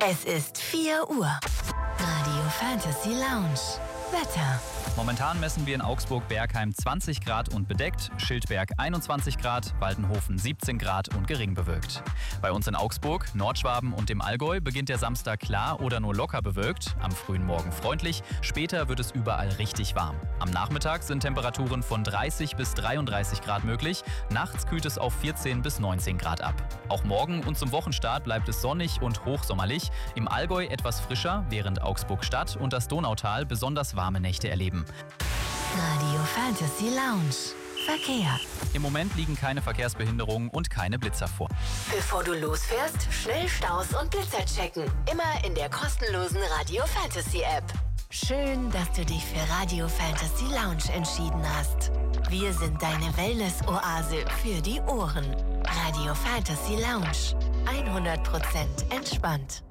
Es ist 4 Uhr. Radio Fantasy Lounge. Wetter. Momentan messen wir in Augsburg-Bergheim 20 Grad und bedeckt, Schildberg 21 Grad, Waldenhofen 17 Grad und gering bewölkt. Bei uns in Augsburg, Nordschwaben und dem Allgäu beginnt der Samstag klar oder nur locker bewölkt, am frühen Morgen freundlich, später wird es überall richtig warm. Am Nachmittag sind Temperaturen von 30 bis 33 Grad möglich, nachts kühlt es auf 14 bis 19 Grad ab. Auch morgen und zum Wochenstart bleibt es sonnig und hochsommerlich, im Allgäu etwas frischer, während Augsburg-Stadt und das Donautal besonders warme Nächte erleben. Radio Fantasy Lounge. Verkehr. Im Moment liegen keine Verkehrsbehinderungen und keine Blitzer vor. Bevor du losfährst, schnell Staus und Blitzer checken. Immer in der kostenlosen Radio Fantasy App. Schön, dass du dich für Radio Fantasy Lounge entschieden hast. Wir sind deine Wellness-Oase für die Ohren. Radio Fantasy Lounge. 100% entspannt.